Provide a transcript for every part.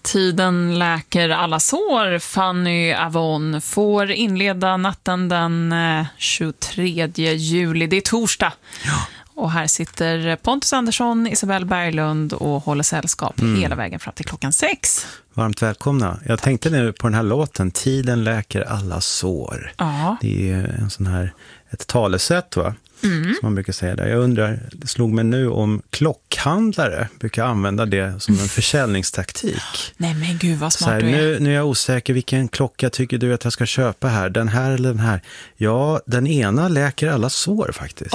Tiden läker alla sår. Fanny Avon får inleda natten den 23 juli. Det är torsdag. Ja. Och här sitter Pontus Andersson, Isabelle Berglund och håller sällskap hela vägen fram till klockan 6. Varmt välkomna. Jag tänkte nu på den här låten, Tiden läker alla sår. Ja. Det är en sån här, ett talesätt va? Som man brukar säga där. Jag undrar, det slog mig nu om klockhandlare brukar använda det som en försäljningstaktik. Nej men gud vad smart Så här, du är. nu är jag osäker, vilken klocka tycker du att jag ska köpa här? Den här eller den här? Ja, den ena läker alla sår faktiskt.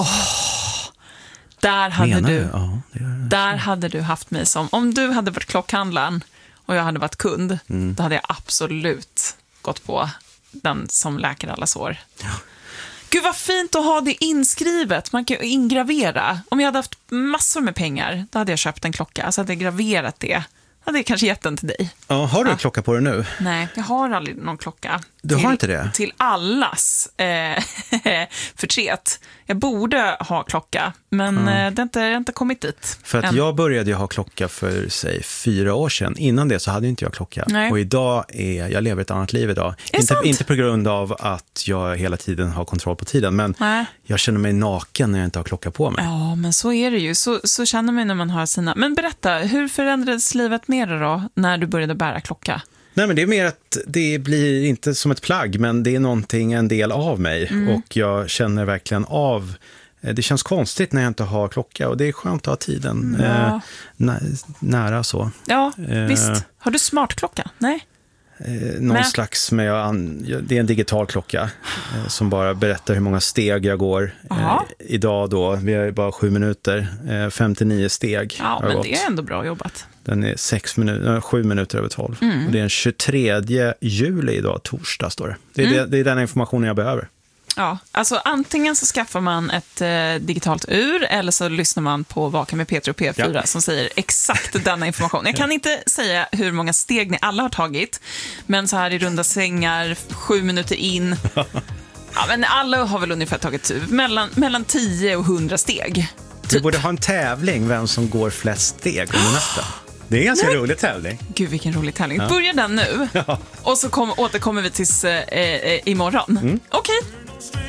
Där hade Menar du. du? Ja, det gör jag. Där hade du haft mig som, om du hade varit klockhandlaren och jag hade varit kund, då hade jag absolut gått på den som läker alla sår. Ja. Gud vad fint att ha det inskrivet. Man kan ju ingravera. Om jag hade haft massor med pengar, då hade jag köpt en klocka. Så hade jag graverat det. Då hade jag kanske gett den till dig. Ja, har du en klocka på dig nu? Nej, jag har aldrig någon klocka. Du har inte det? Till allas förtret. Jag borde ha klocka, men det har inte kommit dit. För att jag började ju ha klocka för, säg, 4 år sedan. Innan det så hade inte jag klocka. Nej. Och idag jag lever ett annat liv idag. Inte på grund av att jag hela tiden har kontroll på tiden, men jag känner mig naken när jag inte har klocka på mig. Ja, men så är det ju. Så känner man när man har sina... Men berätta, hur förändrades livet mer då när du började bära klocka? Nej, men det är mer att det blir inte som ett plagg, men det är någonting, en del av mig. Och jag känner verkligen av... Det känns konstigt när jag inte har klocka och det är skönt att ha tiden nära så. Ja, visst. Har du smartklocka? Nej. Någon slags, det är en digital klocka som bara berättar hur många steg jag går. Idag då, vi har bara 7 minuter, 59 steg. Ja, men det är ändå bra jobbat. Den är 7 minuter över 12. Och det är den 23 juli idag, torsdag står det. Det är den informationen jag behöver. Ja, alltså antingen så skaffar man ett digitalt ur eller så lyssnar man på Vaken med Peter och P4 som säger exakt denna information. Jag kan inte säga hur många steg ni alla har tagit, men så här i runda sängar, 7 minuter in. Ja, men alla har väl ungefär tagit mellan 10 och 100 steg. Vi borde ha en tävling vem som går flest steg under natten. Det är en ganska rolig tävling. Gud, vilken rolig tävling. Börja den nu. Och så återkommer vi tills imorgon. Okej.